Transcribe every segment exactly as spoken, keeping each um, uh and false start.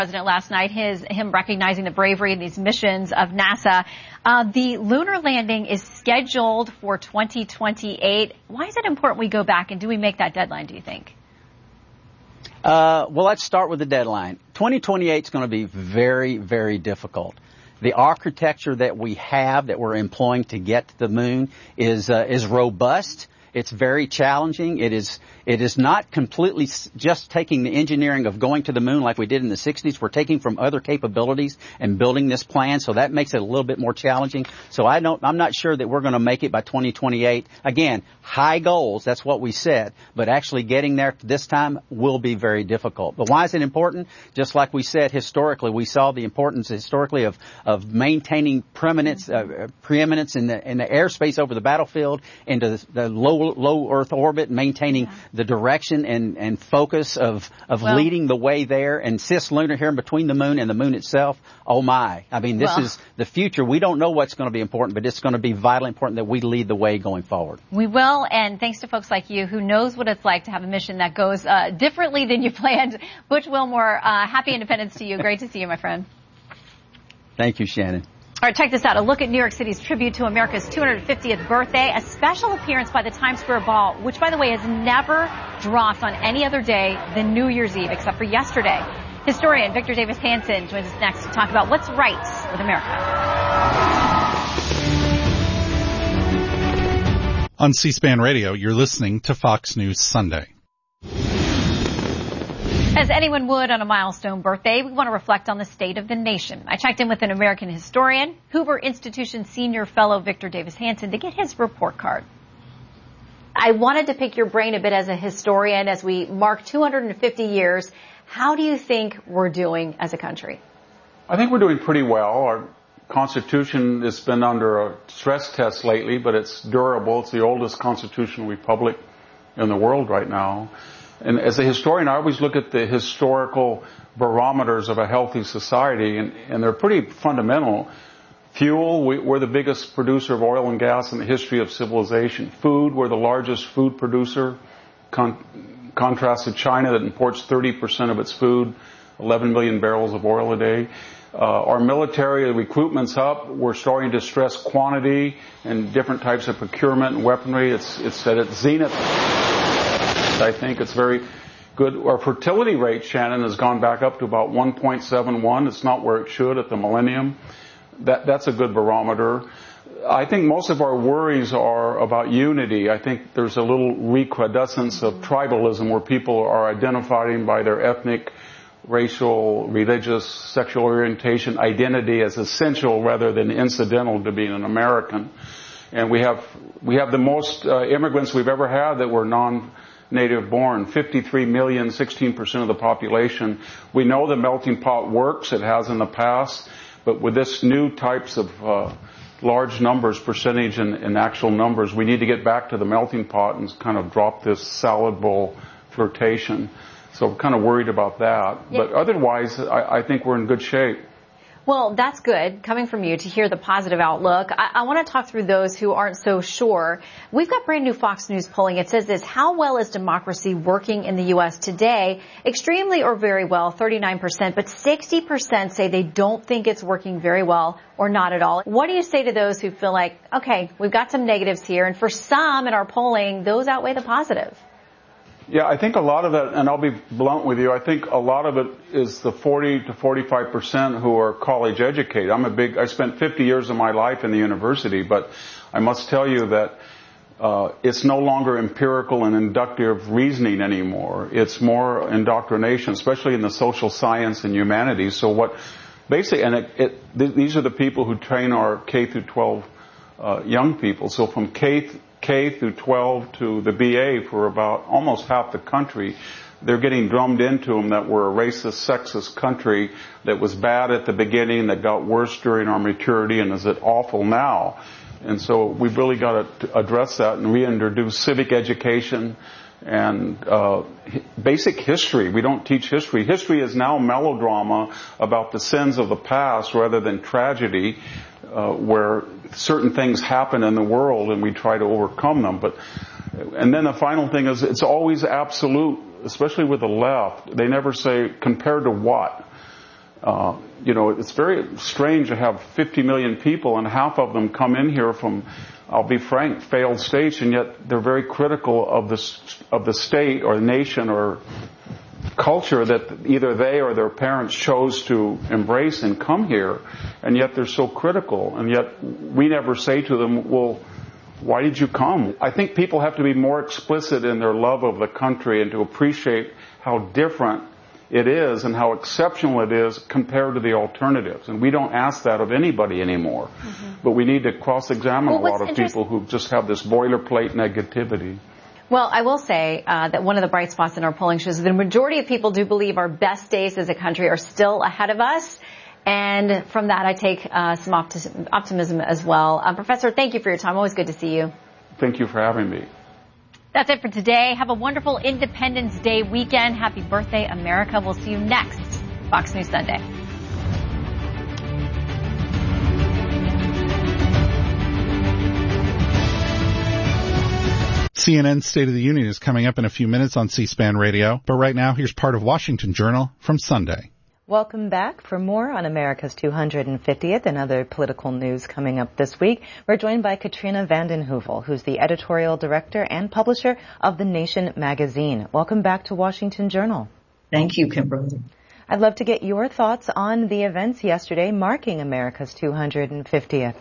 President last night, his him recognizing the bravery in these missions of NASA. Uh, the lunar landing is scheduled for twenty twenty-eight. Why is it important we go back, and do we make that deadline, do you think? Uh, well, let's start with the deadline. twenty twenty-eight is going to be very, very difficult. The architecture that we have, that we're employing to get to the moon, is uh, is robust. It's very challenging. It is it is not completely just taking the engineering of going to the moon like we did in the sixties. We're taking from other capabilities and building this plan, so that makes it a little bit more challenging. So I don't, I'm not sure that we're going to make it by twenty twenty-eight. Again, high goals, that's what we said, but actually getting there this time will be very difficult. But why is it important? Just like we said historically, we saw the importance historically of of maintaining preeminence, uh, preeminence in the in the airspace over the battlefield, into the, the low low Earth orbit, maintaining yeah. the direction and, and focus of, of well, leading the way there, and cislunar here in between the moon and the moon itself. Oh my. I mean, this well, is the future. We don't know what's going to be important, but it's going to be vitally important that we lead the way going forward. We will, and thanks to folks like you who knows what it's like to have a mission that goes uh, differently than you planned. Butch Wilmore, uh, happy independence to you. Great to see you, my friend. Thank you, Shannon. All right, check this out. A look at New York City's tribute to America's two hundred fiftieth birthday. A special appearance by the Times Square Ball, which, by the way, has never dropped on any other day than New Year's Eve, except for yesterday. Historian Victor Davis Hanson joins us next to talk about what's right with America. On C-SPAN Radio, you're listening to Fox News Sunday. As anyone would on a milestone birthday, we want to reflect on the state of the nation. I checked in with an American historian, Hoover Institution senior fellow Victor Davis Hanson, to get his report card. I wanted to pick your brain a bit as a historian as we mark two hundred fifty years. How do you think we're doing as a country? I think we're doing pretty well. Our Constitution has been under a stress test lately, but it's durable. It's the oldest constitutional republic in the world right now. And as a historian, I always look at the historical barometers of a healthy society, and, and they're pretty fundamental. Fuel, we, we're the biggest producer of oil and gas in the history of civilization. Food, we're the largest food producer, con, contrast to China that imports thirty percent of its food, eleven million barrels of oil a day. Uh, our military recruitment's up. We're starting to stress quantity and different types of procurement and weaponry. It's, it's at its zenith. I think it's very good. Our fertility rate, Shannon, has gone back up to about one point seven one. It's not where it should at the millennium. That, that's a good barometer. I think most of our worries are about unity. I think there's a little recrudescence of tribalism where people are identifying by their ethnic, racial, religious, sexual orientation, identity as essential rather than incidental to being an American. And we have, we have the most uh, immigrants we've ever had that were non native born, fifty-three million, sixteen percent of the population. We know the melting pot works. It has in the past. But with this new types of uh, large numbers, percentage and, and actual numbers, we need to get back to the melting pot and kind of drop this salad bowl flirtation. So I'm kind of worried about that. Yeah. But otherwise, I, I think we're in good shape. Well, that's good, coming from you, to hear the positive outlook. I, I want to talk through those who aren't so sure. We've got brand new Fox News polling. It says this: how well is democracy working in the U S today? Extremely or very well, thirty-nine percent, but sixty percent say they don't think it's working very well or not at all. What do you say to those who feel like, okay, we've got some negatives here, and for some in our polling, those outweigh the positive? Yeah, I think a lot of it, and I'll be blunt with you, I think a lot of it is the forty to forty-five percent who are college educated. I'm a big, I spent fifty years of my life in the university, but I must tell you that uh, it's no longer empirical and inductive reasoning anymore. It's more indoctrination, especially in the social science and humanities. So what, basically, and it, it, th- these are the people who train our K through twelve uh, young people. So from K th- K through twelve to the B A for about almost half the country, they're getting drummed into them that we're a racist, sexist country that was bad at the beginning, that got worse during our maturity, and is it awful now. And so we've really got to address that and reintroduce civic education and uh basic history. We don't teach history. History is now melodrama about the sins of the past rather than tragedy, uh where certain things happen in the world and we try to overcome them. But and then the final thing is it's always absolute, especially with the left. They never say compared to what. Uh, you know, it's very strange to have fifty million people and half of them come in here from, I'll be frank, failed states, and yet they're very critical of the, of the state or nation or culture that either they or their parents chose to embrace and come here, and yet they're so critical, and yet we never say to them, well, why did you come? I think people have to be more explicit in their love of the country and to appreciate how different it is and how exceptional it is compared to the alternatives. And we don't ask that of anybody anymore. Mm-hmm. But we need to cross-examine well, a lot of people who just have this boilerplate negativity. Well, I will say uh, that one of the bright spots in our polling shows that the majority of people do believe our best days as a country are still ahead of us. And from that, I take uh, some opti- optimism as well. Um, Professor, thank you for your time. Always good to see you. Thank you for having me. That's it for today. Have a wonderful Independence Day weekend. Happy birthday, America. We'll see you next Fox News Sunday. C N N's State of the Union is coming up in a few minutes on C-SPAN Radio. But right now, here's part of Washington Journal from Sunday. Welcome back for more on America's two hundred fiftieth and other political news coming up this week. We're joined by Katrina vanden Heuvel, who's the editorial director and publisher of The Nation magazine. Welcome back to Washington Journal. Thank you, Kimberly. I'd love to get your thoughts on the events yesterday marking America's two hundred fiftieth.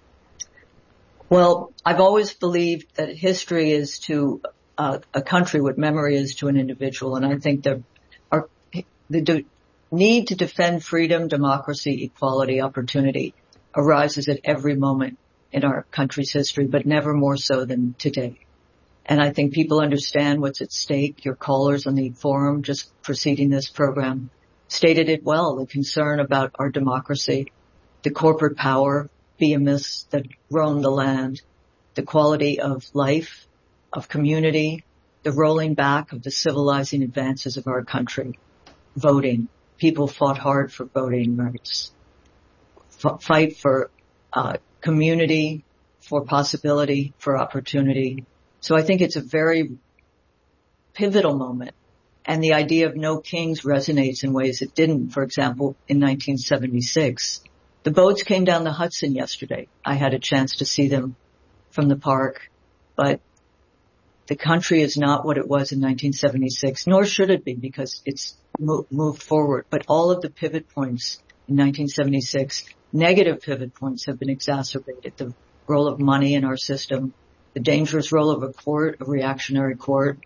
Well, I've always believed that history is to uh, a country what memory is to an individual, and I think that our the de- need to defend freedom, democracy, equality, opportunity arises at every moment in our country's history, but never more so than today. And I think people understand what's at stake. Your callers on the forum just preceding this program stated it well, the concern about our democracy, the corporate power, behemoths that roam the land, the quality of life, of community, the rolling back of the civilizing advances of our country, voting. People fought hard for voting rights, F- fight for uh, community, for possibility, for opportunity. So I think it's a very pivotal moment. And the idea of no kings resonates in ways it didn't, for example, in nineteen seventy-six. The boats came down the Hudson yesterday. I had a chance to see them from the park, but the country is not what it was in nineteen seventy-six, nor should it be, because it's moved forward. But all of the pivot points in nineteen seventy-six, negative pivot points, have been exacerbated. The role of money in our system, the dangerous role of a court, a reactionary court,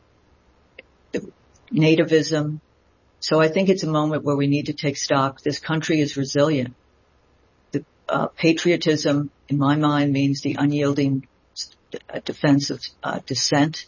the nativism. So I think it's a moment where we need to take stock. This country is resilient. The uh, patriotism, in my mind, means the unyielding defense of uh, dissent.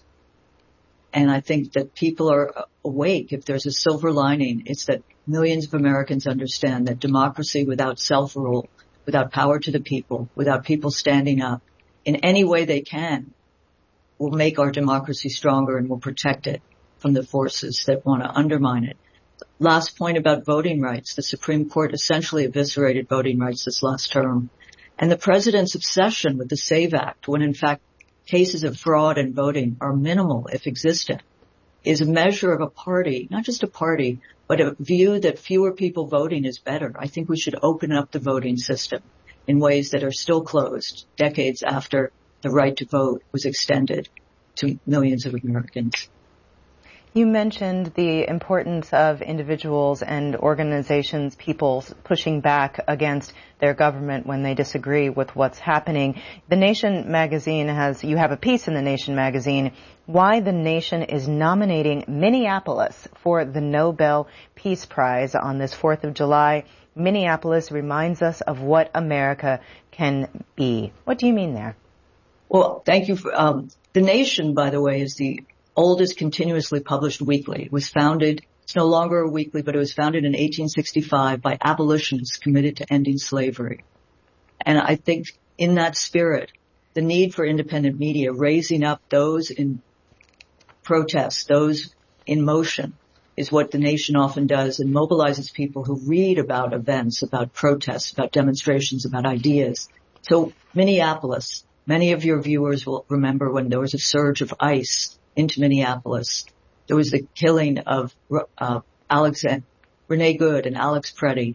And I think that people are awake. If there's a silver lining, it's that millions of Americans understand that democracy without self-rule, without power to the people, without people standing up in any way they can, will make our democracy stronger and will protect it from the forces that want to undermine it. Last point about voting rights. The Supreme Court essentially eviscerated voting rights this last term. And the president's obsession with the SAVE Act, when in fact cases of fraud in voting are minimal, if existent, is a measure of a party, not just a party, but a view that fewer people voting is better. I think we should open up the voting system in ways that are still closed decades after the right to vote was extended to millions of Americans. You mentioned the importance of individuals and organizations, people pushing back against their government when they disagree with what's happening. The Nation magazine has, you have a piece in The Nation magazine, why the Nation is nominating Minneapolis for the Nobel Peace Prize on this fourth of July. Minneapolis reminds us of what America can be. What do you mean there? Well, thank you. For, um, the Nation, by the way, is the oldest continuously published weekly. It was founded, it's no longer a weekly, but it was founded in eighteen sixty-five by abolitionists committed to ending slavery. And I think in that spirit, the need for independent media, raising up those in protest, those in motion, is what the Nation often does, and mobilizes people who read about events, about protests, about demonstrations, about ideas. So Minneapolis, many of your viewers will remember when there was a surge of ICE into Minneapolis. There was the killing of uh, Alexander, Renee Good and Alex Preddy.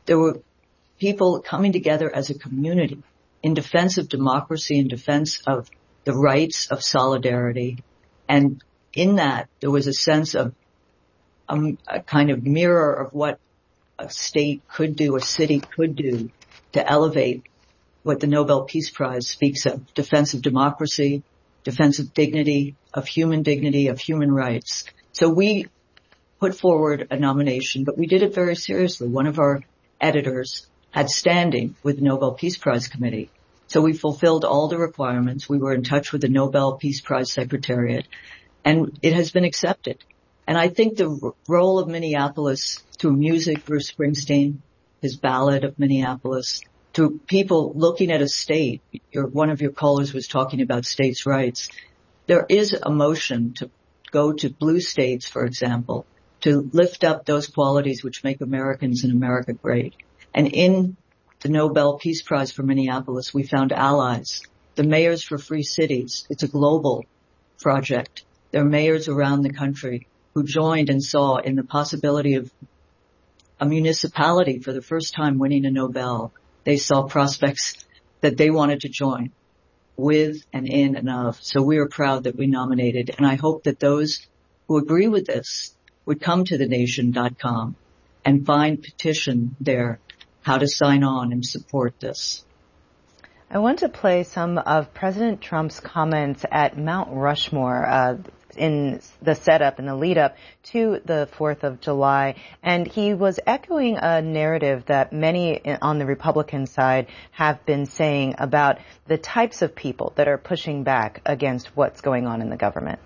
there were people coming together as a community in defense of democracy, in defense of the rights of solidarity. And in that, there was a sense of um, a kind of mirror of what a state could do, a city could do to elevate what the Nobel Peace Prize speaks of, defense of democracy, defense of dignity, of human dignity, of human rights. So we put forward a nomination, but we did it very seriously. One of our editors had standing with the Nobel Peace Prize Committee. So we fulfilled all the requirements. We were in touch with the Nobel Peace Prize Secretariat, and it has been accepted. And I think the r- role of Minneapolis through music, Bruce Springsteen, his ballad of Minneapolis, through people looking at a state, your, one of your callers was talking about states' rights. There is a motion to go to blue states, for example, to lift up those qualities which make Americans and America great. And in the Nobel Peace Prize for Minneapolis, we found allies, the Mayors for Free Cities. It's a global project. There are mayors around the country who joined and saw in the possibility of a municipality for the first time winning a Nobel. They saw prospects that they wanted to join with and in and of. So we are proud that we nominated. And I hope that those who agree with this would come to the nation dot com and find petition there, how to sign on and support this. I want to play some of President Trump's comments at Mount Rushmore uh, in the setup and the lead up to the fourth of July. And he was echoing a narrative that many on the Republican side have been saying about the types of people that are pushing back against what's going on in the government.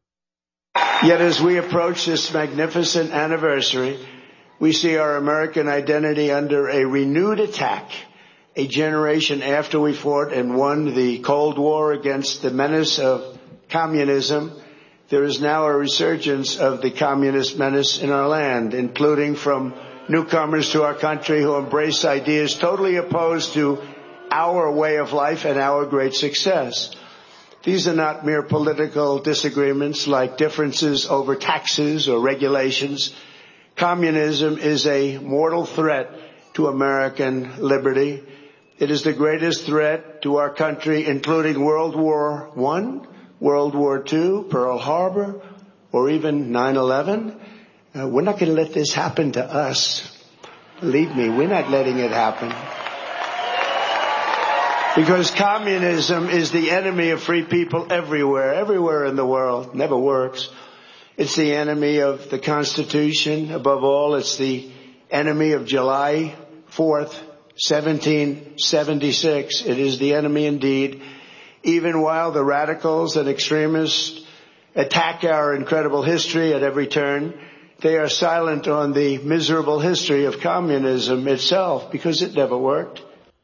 Yet as we approach this magnificent anniversary, we see our American identity under a renewed attack. A generation after we fought and won the Cold War against the menace of communism, there is now a resurgence of the communist menace in our land, including from newcomers to our country who embrace ideas totally opposed to our way of life and our great success. These are not mere political disagreements like differences over taxes or regulations. Communism is a mortal threat to American liberty. It is the greatest threat to our country, including World War One, World War Two, Pearl Harbor, or even nine eleven. Uh, we're not going to let this happen to us. Believe me, we're not letting it happen. Because communism is the enemy of free people everywhere, everywhere in the world. Never works. It's the enemy of the Constitution. Above all, it's the enemy of July fourth, seventeen seventy-six. It is the enemy indeed. Even while the radicals and extremists attack our incredible history at every turn, they are silent on the miserable history of communism itself because it never worked.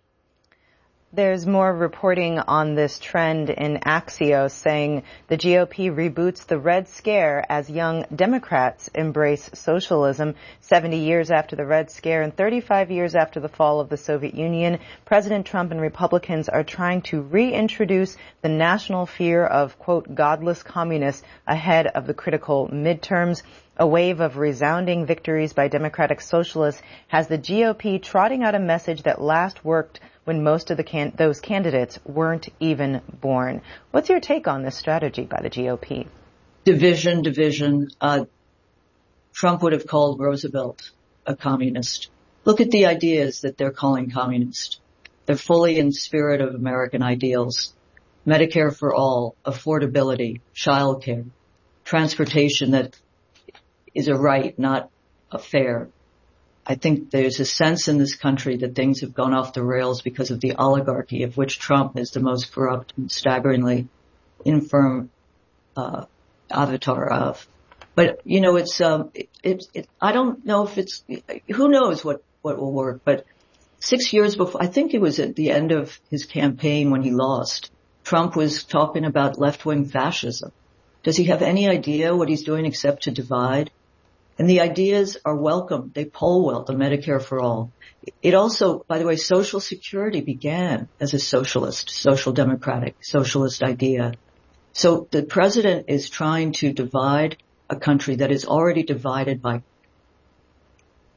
There's more reporting on this trend in Axios saying the G O P reboots the Red Scare as young Democrats embrace socialism. seventy years after the Red Scare and thirty-five years after the fall of the Soviet Union, President Trump and Republicans are trying to reintroduce the national fear of, quote, godless communists ahead of the critical midterms. A wave of resounding victories by Democratic Socialists has the G O P trotting out a message that last worked when most of the can- those candidates weren't even born. What's your take on this strategy by the G O P? Division, division. Uh, Trump would have called Roosevelt a communist. Look at the ideas that they're calling communist. They're fully in the spirit of American ideals. Medicare for all, affordability, childcare, transportation that is a right, not a fare. I think there's a sense in this country that things have gone off the rails because of the oligarchy, of which Trump is the most corrupt and staggeringly infirm uh, avatar of. But, you know, it's, um, it, it, it, I don't know if it's, who knows what, what will work, but six years before, I think it was at the end of his campaign when he lost, Trump was talking about left-wing fascism. Does he have any idea what he's doing except to divide? And the ideas are welcome. They poll well, the Medicare for all. It also, by the way, Social Security began as a socialist, social democratic, socialist idea. So the president is trying to divide a country that is already divided by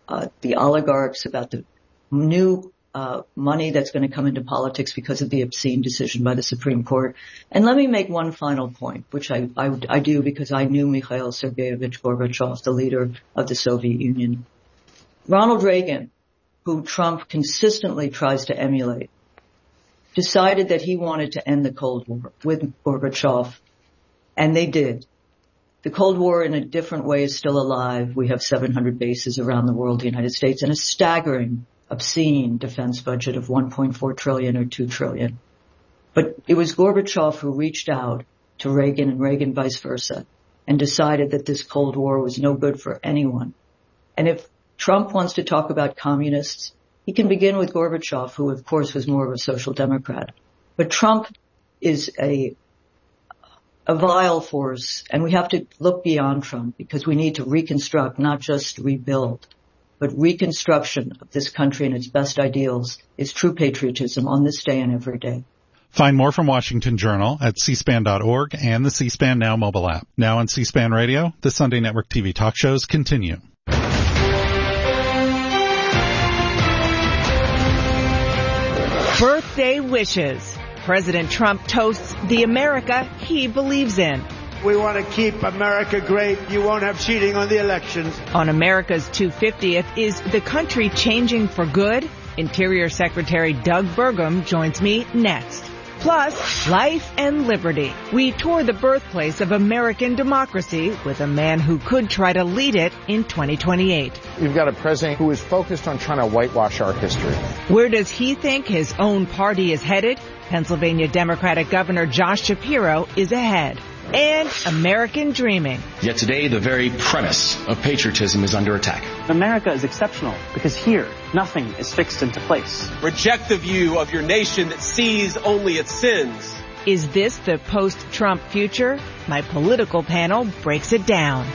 uh, the oligarchs, about the new uh, money that's going to come into politics because of the obscene decision by the Supreme Court. And let me make one final point, which I, I, I do because I knew Mikhail Sergeyevich Gorbachev, the leader of the Soviet Union. Ronald Reagan, who Trump consistently tries to emulate, decided that he wanted to end the Cold War with Gorbachev, and they did. The Cold War in a different way is still alive. We have seven hundred bases around the world, the United States, and a staggering, obscene defense budget of one point four trillion or two trillion. But it was Gorbachev who reached out to Reagan and Reagan vice versa and decided that this Cold War was no good for anyone. And if Trump wants to talk about communists, he can begin with Gorbachev, who of course was more of a social democrat. But Trump is a a vile force, and we have to look beyond Trump because we need to reconstruct, not just rebuild. But reconstruction of this country and its best ideals is true patriotism on this day and every day. Find more from Washington Journal at c span dot org and the C-SPAN Now mobile app. Now on C-SPAN Radio, the Sunday Network T V talk shows continue. Birthday wishes. President Trump toasts the America he believes in. We want to keep America great. You won't have cheating on the elections. On America's two hundred fiftieth, is the country changing for good? Interior Secretary Doug Burgum joins me next. Plus, life and liberty. We tour the birthplace of American democracy with a man who could try to lead it in twenty twenty-eight. We've got a president who is focused on trying to whitewash our history. Where does he think his own party is headed? Pennsylvania Democratic Governor Josh Shapiro is ahead. And American dreaming. Yet today, the very premise of patriotism is under attack. America is exceptional because here, nothing is fixed into place. Reject the view of your nation that sees only its sins. Is this the post-Trump future? My political panel breaks it down.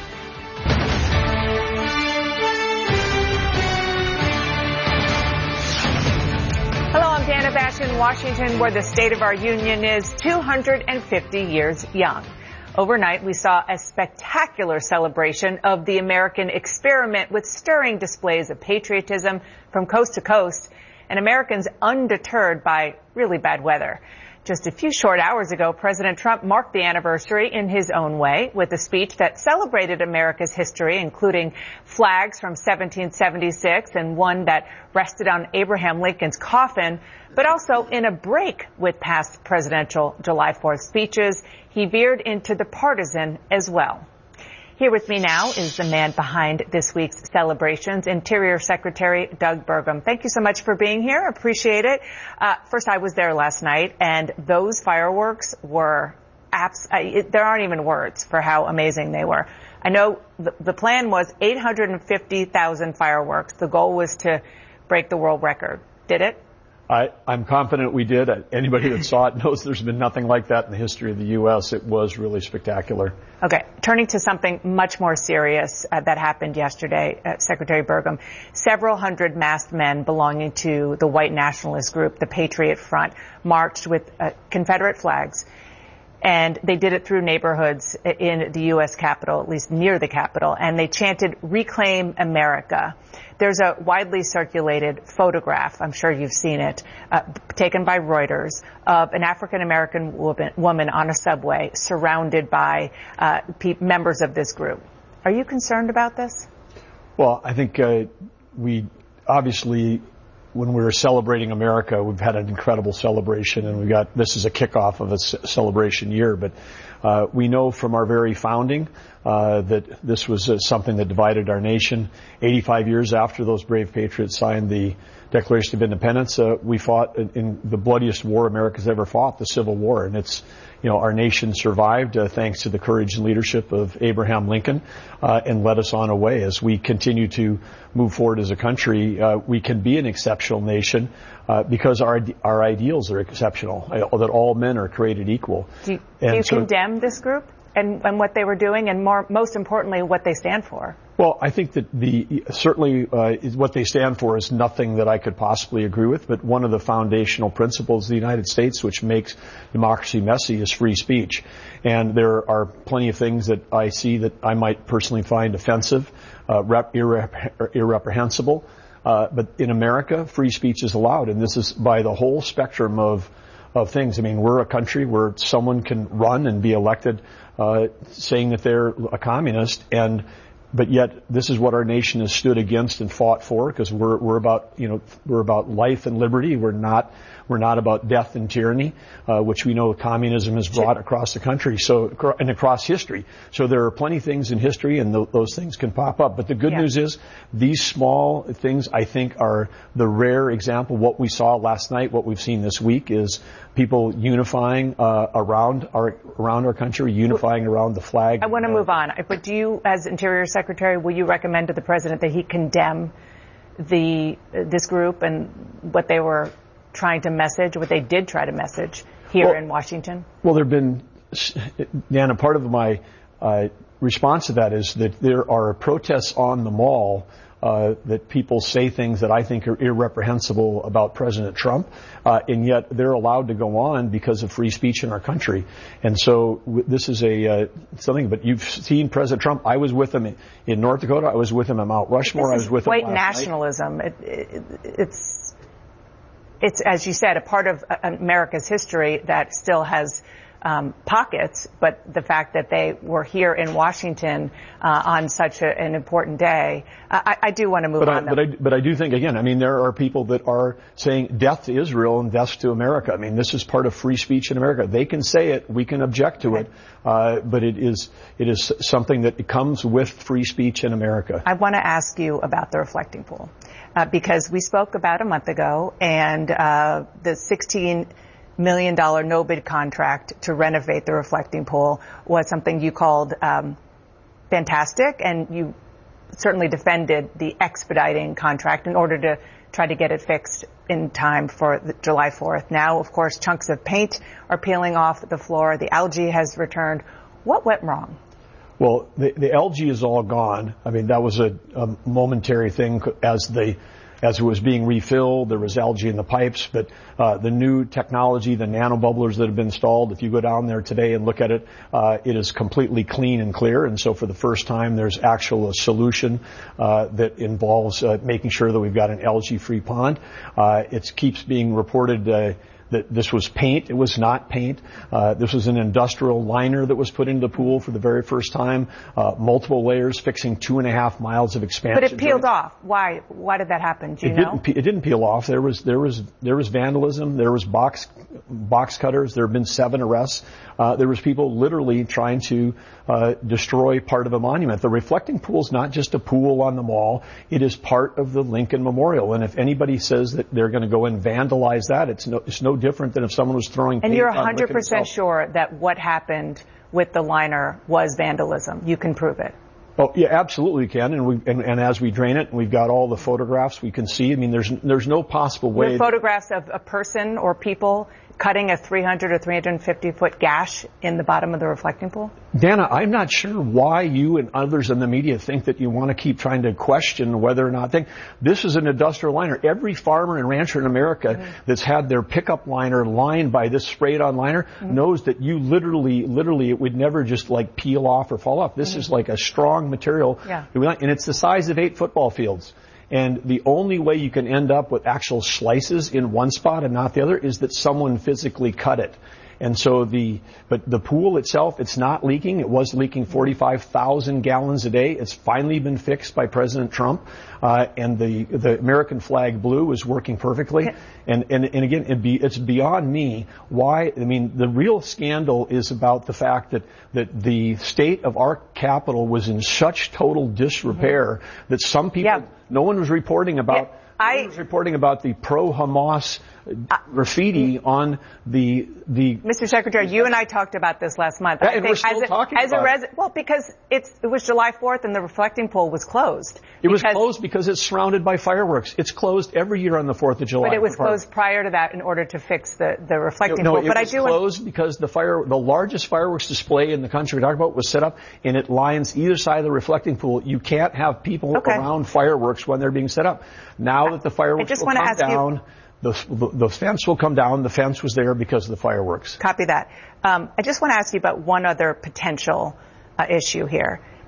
Hello, I'm Dana Bash in Washington, where the state of our union is two hundred fifty years young. Overnight, we saw a spectacular celebration of the American experiment with stirring displays of patriotism from coast to coast, and Americans undeterred by really bad weather. Just a few short hours ago, President Trump marked the anniversary in his own way with a speech that celebrated America's history, including flags from seventeen seventy-six and one that rested on Abraham Lincoln's coffin, but also in a break with past presidential July fourth speeches, he veered into the partisan as well. Here with me now is the man behind this week's celebrations, Interior Secretary Doug Burgum. Thank you so much for being here. Appreciate it. Uh, first, I was there last night, and those fireworks were abs- uh, it, there aren't even words for how amazing they were. I know the, the plan was eight hundred fifty thousand fireworks. The goal was to break the world record. Did it? I, I'm confident we did. Anybody that saw it knows there's been nothing like that in the history of the U S. It was really spectacular. Okay, turning to something much more serious uh, that happened yesterday, uh, Secretary Burgum. Several hundred masked men belonging to the white nationalist group, the Patriot Front, marched with uh, Confederate flags. And they did it through neighborhoods in the U S Capitol, at least near the Capitol, and they chanted, "Reclaim America." There's a widely circulated photograph, I'm sure you've seen it, uh, taken by Reuters, of an African-American woman, woman on a subway surrounded by uh, pe- members of this group. Are you concerned about this? Well, I think uh, we obviously, when we were celebrating America, we've had an incredible celebration, and we got this is a kickoff of a c- celebration year. But uh, we know from our very founding uh, that this was uh, something that divided our nation. eighty-five years after those brave patriots signed the Declaration of Independence, uh, we fought in, in the bloodiest war America's ever fought, the Civil War, and it's. You know, our nation survived uh, thanks to the courage and leadership of Abraham Lincoln uh, and led us on a way. As we continue to move forward as a country, uh, we can be an exceptional nation uh, because our our ideals are exceptional, uh, that all men are created equal. Do you, do you so, condemn this group and, and what they were doing, and more, most importantly, what they stand for? Well, I think that the certainly uh, what they stand for is nothing that I could possibly agree with, but one of the foundational principles of the United States which makes democracy messy is free speech. And there are plenty of things that I see that I might personally find offensive, uh, rep, irrep, irreprehensible. Uh, but in America, free speech is allowed, and this is by the whole spectrum of of things. I mean, we're a country where someone can run and be elected uh, saying that they're a communist, and but yet this is what our nation has stood against and fought for, because we're we're about you know we're about life and liberty. We're not we're not about death and tyranny, uh, which we know communism has brought across the country, so and across history. So there are plenty of things in history, and th- those things can pop up. But the good yeah. news is these small things, I think, are the rare example. What we saw last night, what we've seen this week, is people unifying uh, around our around our country, unifying around the flag. I want to move on, but do you, as Interior Secretary, will you recommend to the President that he condemn the this group and what they were trying to message, what they did try to message here well, in Washington? Well, there have been, Dana, part of my uh, response to that is that there are protests on the mall Uh, that people say things that I think are irreprehensible about President Trump, uh, and yet they're allowed to go on because of free speech in our country. And so w- this is a uh, something. But you've seen President Trump. I was with him in, in North Dakota. I was with him at Mount Rushmore. This I was with white him last nationalism. It, it, it's it's as you said, a part of America's history that still has Um, pockets, but the fact that they were here in Washington uh, on such a, an important day, I, I do want to move but on. I, but, I, but I do think, again, I mean, there are people that are saying death to Israel and death to America. I mean, this is part of free speech in America. They can say it, we can object to okay. it, uh, but it is it is something that comes with free speech in America. I want to ask you about the reflecting pool, uh, because we spoke about a month ago, and uh, the sixteen million dollar no-bid contract to renovate the reflecting pool was something you called um, fantastic, and you certainly defended the expediting contract in order to try to get it fixed in time for the July fourth. Now, of course, chunks of paint are peeling off the floor. The algae has returned. What went wrong? Well, the, the algae is all gone. I mean, that was a, a momentary thing as the As it was being refilled, there was algae in the pipes, but uh, the new technology, the nanobubblers that have been installed, if you go down there today and look at it, uh, it is completely clean and clear. And so for the first time, there's actual a solution uh, that involves uh, making sure that we've got an algae-free pond. Uh, it keeps being reported uh, that this was paint. It was not paint. Uh, this was an industrial liner that was put into the pool for the very first time. Uh, multiple layers, fixing two and a half miles of expansion. But it peeled off. Why? Why did that happen? Do you it know? Didn't, it didn't peel off. There was there was there was vandalism. There was box box cutters. There have been seven arrests. Uh, there was people literally trying to uh, destroy part of a monument. The reflecting pool is not just a pool on the mall. It is part of the Lincoln Memorial. And if anybody says that they're going to go and vandalize that, it's no it's no different than if someone was throwing paint on Lincoln itself. And you're one hundred percent sure that what happened with the liner was vandalism. You can prove it. Oh, yeah, absolutely we can. And we and, and as we drain it, and we've got all the photographs we can see. I mean, there's there's no possible way. With photographs of a person or people cutting a three hundred or three hundred fifty foot gash in the bottom of the reflecting pool? Dana, I'm not sure why you and others in the media think that you want to keep trying to question whether or not. Think this is an industrial liner. Every farmer and rancher in America mm-hmm. that's had their pickup liner lined by this sprayed-on liner mm-hmm. knows that you literally, literally, it would never just like peel off or fall off. This mm-hmm. is like a strong material, yeah. and it's the size of eight football fields. And the only way you can end up with actual slices in one spot and not the other is that someone physically cut it. And so the, but the pool itself, it's not leaking. It was leaking forty-five thousand gallons a day. It's finally been fixed by President Trump. Uh, and the, the American flag blue is working perfectly. And, and, and again, it be, it's beyond me why, I mean, the real scandal is about the fact that, that the state of our capital was in such total disrepair mm-hmm. that some people, yeah. no one was reporting about, yeah. I was reporting about the pro-Hamas graffiti uh, on the the. Mister Secretary, you and I talked about this last month. Yeah, I and think we're still as a, talking as about a res- it. Well, because it's it was July fourth and the reflecting pool was closed. It was closed because it's surrounded by fireworks. It's closed every year on the fourth of July. But it was closed prior to that in order to fix the the reflecting no, pool. No, it but was I do closed want- because the fire the largest fireworks display in the country we talked about was set up, and it lines either side of the reflecting pool. You can't have people okay. around fireworks when they're being set up. Now that the fireworks I just will come down. You- The, the, the fence will come down. The fence was there because of the fireworks. Copy that. Um, I just want to ask you about one other potential uh, issue here.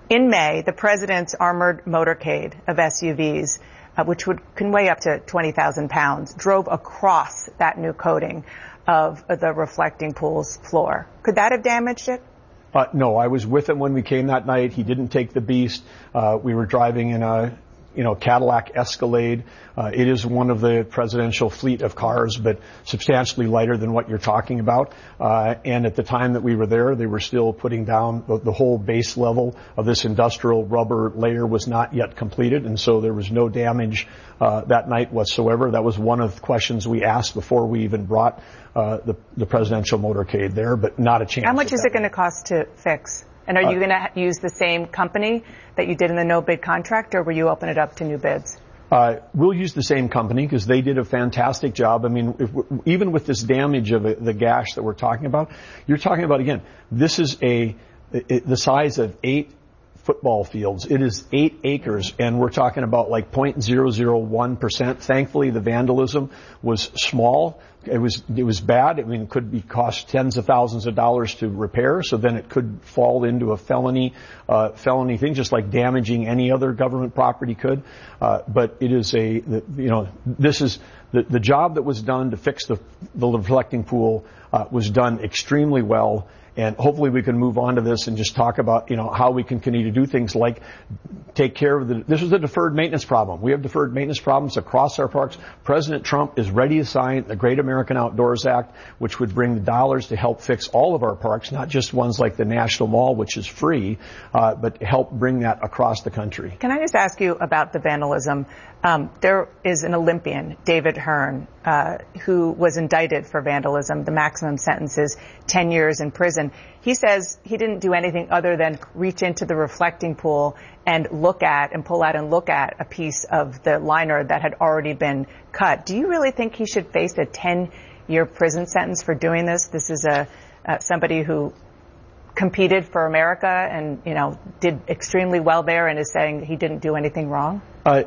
In May, the president's armored motorcade of S U Vs, uh, which would, can weigh up to twenty thousand pounds, drove across that new coating of the reflecting pool's floor. Could that have damaged it? Uh, no, I was with him when we came that night. He didn't take the Beast. Uh, we were driving in a, you know, Cadillac Escalade. Uh, it is one of the presidential fleet of cars, but substantially lighter than what you're talking about. Uh, and at the time that we were there, they were still putting down the, the whole base level of this industrial rubber layer was not yet completed. And so there was no damage, uh, that night whatsoever. That was one of the questions we asked before we even brought, uh, the, the presidential motorcade there, but not a chance. How much is it going to cost to fix? And are you uh, going to use the same company that you did in the no-bid contract, or will you open it up to new bids? Uh, we'll use the same company because they did a fantastic job. I mean, if, even with this damage of a, the gash that we're talking about, you're talking about, again, this is a, it, the size of eight football fields. It is eight acres, and we're talking about like zero point zero zero one percent. Thankfully, the vandalism was small. It was, it was bad. I mean, it could be cost tens of thousands of dollars to repair, so then it could fall into a felony, uh, felony thing, just like damaging any other government property could. Uh, but it is a, you know, this is, the, the job that was done to fix the, the reflecting pool, uh, was done extremely well. And hopefully we can move on to this and just talk about, you know, how we can continue to do things like take care of the, this was a deferred maintenance problem. We have deferred maintenance problems across our parks. President Trump is ready to sign the Great American Outdoors Act, which would bring the dollars to help fix all of our parks, not just ones like the National Mall, which is free, uh, but help bring that across the country. Can I just ask you about the vandalism? Um, there is an Olympian, David Hearn, uh, who was indicted for vandalism. The maximum sentence is ten years in prison. He says he didn't do anything other than reach into the reflecting pool and look at and pull out and look at a piece of the liner that had already been cut. Do you really think he should face a ten-year prison sentence for doing this? This is a uh, somebody who competed for America and, you know, did extremely well there and is saying he didn't do anything wrong? Uh,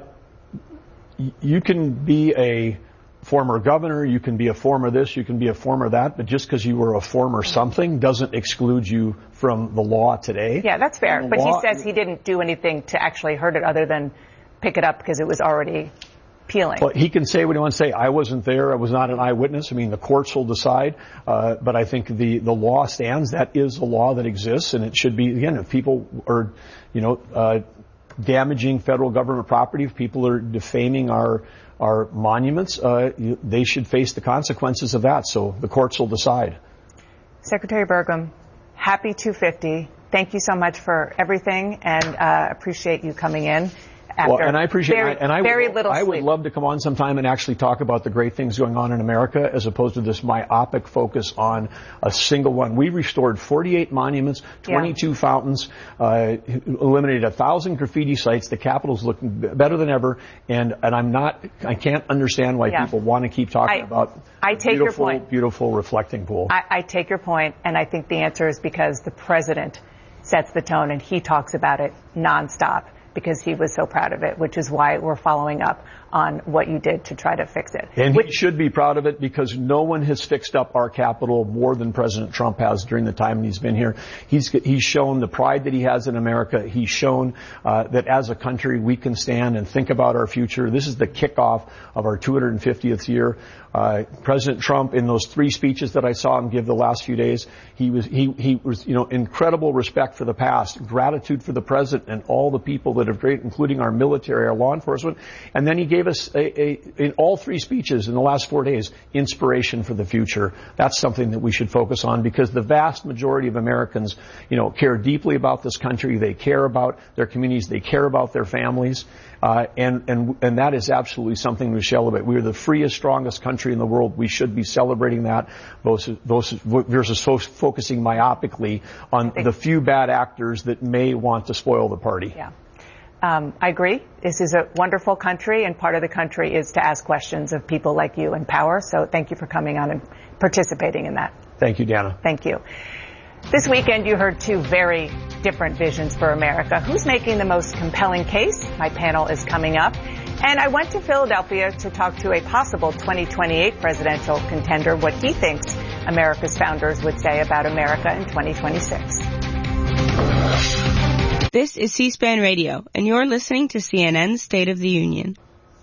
you can be a former governor, you can be a former this, you can be a former that, but just because you were a former something doesn't exclude you from the law today. Yeah, that's fair. But law, he says he didn't do anything to actually hurt it other than pick it up because it was already peeling. Well, he can say what he wants to say. I wasn't there. I was not an eyewitness. I mean, the courts will decide. Uh, but I think the, the law stands. That is the law that exists, and it should be, again, if people are, you know, uh, damaging federal government property, if people are defaming our our monuments, uh, they should face the consequences of that. So the courts will decide. Secretary Burgum, happy two fifty. Thank you so much for everything, and uh, appreciate you coming in. After well, and I appreciate very, and I very would, little I would sleep. love to come on sometime and actually talk about the great things going on in America as opposed to this myopic focus on a single one. We restored forty-eight monuments, twenty-two yeah. fountains, uh, eliminated a thousand graffiti sites. The Capitol's looking better than ever, and and I'm not, I can't understand why yeah. people want to keep talking I, about I take beautiful, your point. beautiful reflecting pool. I, I take your point, and I think the answer is because the president sets the tone and he talks about it nonstop, because he was so proud of it, which is why we're following up on what you did to try to fix it. And which, he should be proud of it because no one has fixed up our Capitol more than President Trump has during the time he's been here. He's he's shown the pride that he has in America. He's shown uh, that as a country we can stand and think about our future. This is the kickoff of our two hundred fiftieth year. Uh, President Trump, in those three speeches that I saw him give the last few days, he was he he was you know incredible respect for the past, gratitude for the president and all the people that have great, including our military, our law enforcement, and then he gave us a, a in all three speeches in the last four days inspiration for the future. That's something that we should focus on because the vast majority of Americans, you know, care deeply about this country. They care about their communities. They care about their families. Uh, and, and, and that is absolutely something we celebrate. We are the freest, strongest country in the world. We should be celebrating that versus, versus focusing myopically on the few bad actors that may want to spoil the party. Yeah. Um, I agree. This is a wonderful country, and part of the country is to ask questions of people like you in power. So thank you for coming on and participating in that. Thank you, Dana. Thank you. This weekend, you heard two very different visions for America. Who's making the most compelling case? My panel is coming up. And I went to Philadelphia to talk to a possible twenty twenty-eight presidential contender, what he thinks America's founders would say about America in twenty twenty-six. This is C-SPAN Radio, and you're listening to C N N's State of the Union.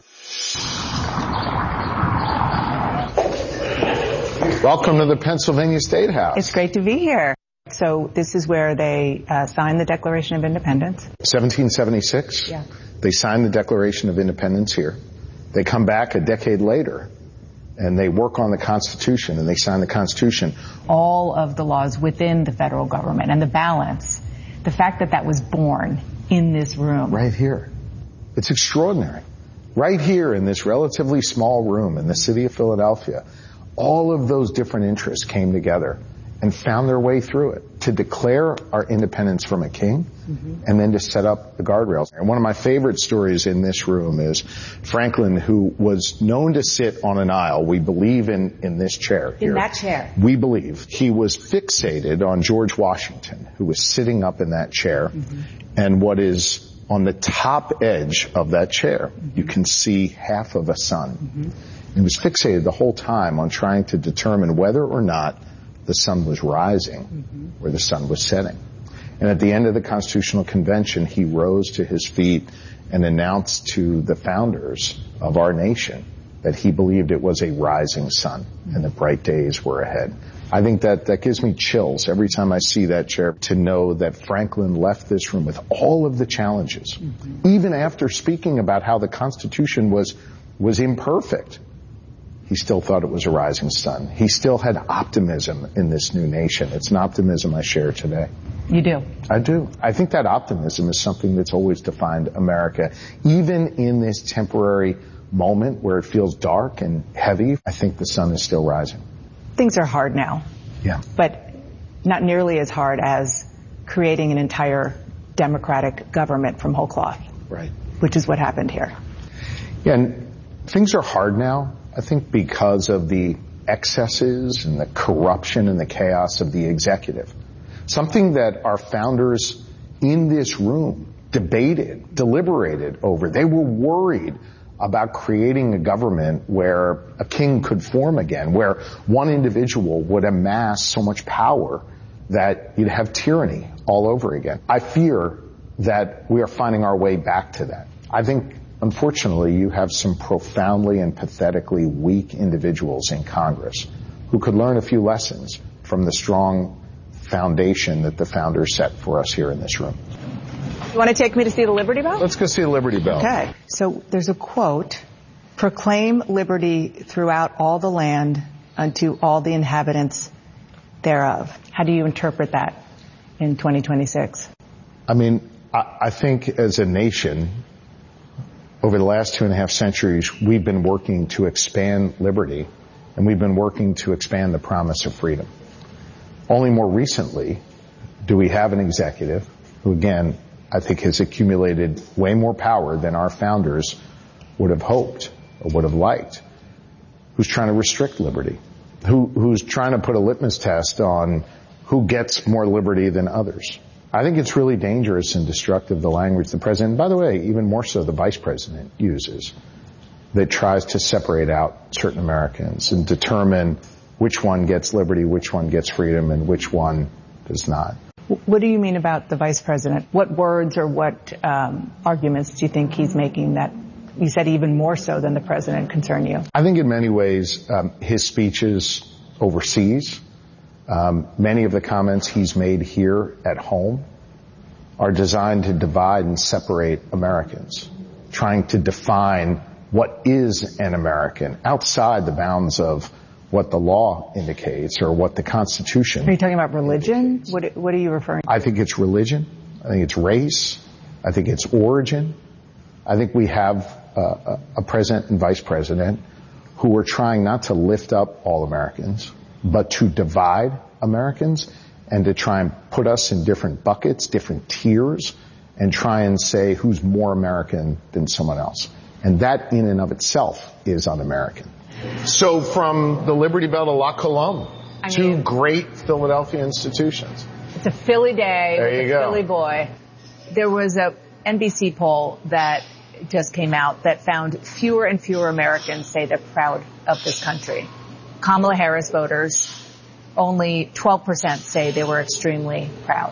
Welcome to the Pennsylvania State House. It's great to be here. So this is where they uh, signed the Declaration of Independence. seventeen seventy-six. Yeah. They signed the Declaration of Independence here. They come back a decade later, and they work on the Constitution, and they sign the Constitution. All of the laws within the federal government and the balance, the fact that that was born in this room. Right here. It's extraordinary. Right here in this relatively small room in the city of Philadelphia, all of those different interests came together and found their way through it to declare our independence from a king, mm-hmm. and then to set up the guardrails. And one of my favorite stories in this room is Franklin, who was known to sit on an aisle. We believe in, in this chair here. In that chair. We believe he was fixated on George Washington, who was sitting up in that chair. Mm-hmm. And what is on the top edge of that chair, mm-hmm. you can see half of a sun. Mm-hmm. He was fixated the whole time on trying to determine whether or not the sun was rising, mm-hmm. or the sun was setting. And at the end of the Constitutional Convention, he rose to his feet and announced to the founders of our nation that he believed it was a rising sun, mm-hmm. and that bright days were ahead. I think that that gives me chills every time I see that chair, to know that Franklin left this room with all of the challenges, mm-hmm. even after speaking about how the Constitution was was imperfect. He still thought it was a rising sun. He still had optimism in this new nation. It's an optimism I share today. You do? I do. I think that optimism is something that's always defined America. Even in this temporary moment where it feels dark and heavy, I think the sun is still rising. Things are hard now. Yeah. But not nearly as hard as creating an entire democratic government from whole cloth. Right. Which is what happened here. Yeah, and things are hard now, I think, because of the excesses and the corruption and the chaos of the executive. Something that our founders in this room debated, deliberated over. They were worried about creating a government where a king could form again, where one individual would amass so much power that you'd have tyranny all over again. I fear that we are finding our way back to that. I think, unfortunately, you have some profoundly and pathetically weak individuals in Congress who could learn a few lessons from the strong foundation that the founders set for us here in this room. You want to take me to see the Liberty Bell? Let's go see the Liberty Bell. Okay. So there's a quote: "Proclaim liberty throughout all the land unto all the inhabitants thereof." How do you interpret that in twenty twenty-six? I mean, I, I think as a nation, over the last two and a half centuries, we've been working to expand liberty, and we've been working to expand the promise of freedom. Only more recently do we have an executive who, again, I think has accumulated way more power than our founders would have hoped or would have liked, who's trying to restrict liberty, who, who's trying to put a litmus test on who gets more liberty than others. I think it's really dangerous and destructive, the language the president, by the way, even more so the vice president, uses, that tries to separate out certain Americans and determine which one gets liberty, which one gets freedom, and which one does not. What do you mean about the vice president? What words or what um, arguments do you think he's making that you said even more so than the president concern you? I think in many ways um, his speeches overseas, um, many of the comments he's made here at home are designed to divide and separate Americans, trying to define what is an American outside the bounds of what the law indicates or what the Constitution. Are you talking about religion? What, what are you referring to? I think it's religion. I think it's race. I think it's origin. I think we have uh, a president and vice president who are trying not to lift up all Americans, but to divide Americans and to try and put us in different buckets, different tiers, and try and say who's more American than someone else. And that in and of itself is un-American. So from the Liberty Bell to La Colombe, I two mean, great Philadelphia institutions. It's a Philly day there with you a go. Philly boy. There was a N B C poll that just came out that found fewer and fewer Americans say they're proud of this country. Kamala Harris voters, only twelve percent say they were extremely proud.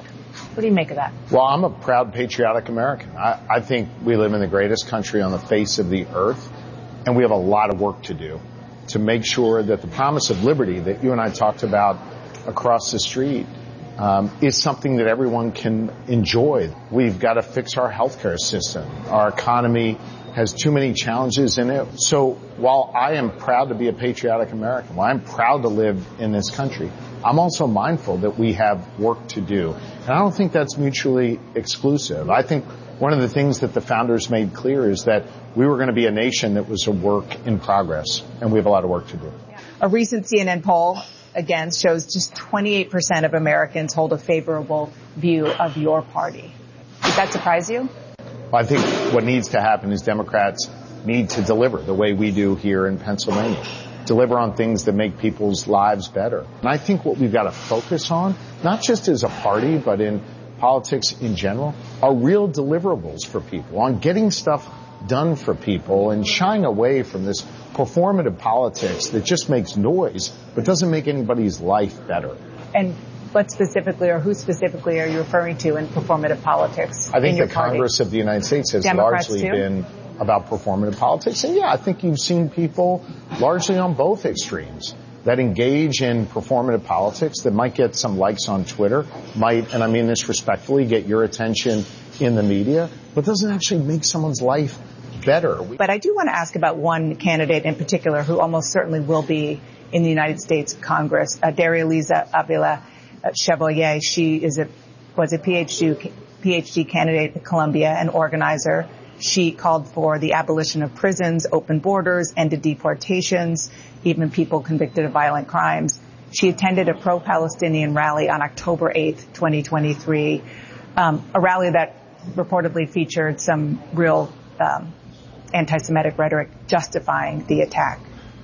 What do you make of that? Well, I'm a proud, patriotic American. I, I think we live in the greatest country on the face of the earth, and we have a lot of work to do to make sure that the promise of liberty that you and I talked about across the street um, is something that everyone can enjoy. We've got to fix our healthcare system. Our economy has too many challenges in it. So while I am proud to be a patriotic American, while I'm proud to live in this country, I'm also mindful that we have work to do. And I don't think that's mutually exclusive. I think one of the things that the founders made clear is that we were going to be a nation that was a work in progress, and we have a lot of work to do. A recent C N N poll, again, shows just twenty-eight percent of Americans hold a favorable view of your party. Did that surprise you? I think what needs to happen is Democrats need to deliver the way we do here in Pennsylvania. Deliver on things that make people's lives better. And I think what we've got to focus on, not just as a party, but in politics in general, are real deliverables for people, on getting stuff done for people and shying away from this performative politics that just makes noise but doesn't make anybody's life better. And what specifically, or who specifically are you referring to in performative politics? I think the party? Congress of the United States has Democrats largely too? been about performative politics. And yeah, I think you've seen people largely on both extremes that engage in performative politics that might get some likes on Twitter, might, and I mean this respectfully, get your attention in the media, but doesn't actually make someone's life better. But I do want to ask about one candidate in particular who almost certainly will be in the United States Congress, uh, Darya-Liza Avila uh, Chevalier. She is a, was a PhD, PhD candidate at Columbia, an organizer. She called for the abolition of prisons, open borders, ended deportations, even people convicted of violent crimes. She attended a pro-Palestinian rally on October eighth, twenty twenty-three, um, a rally that reportedly featured some real um, anti-Semitic rhetoric justifying the attack.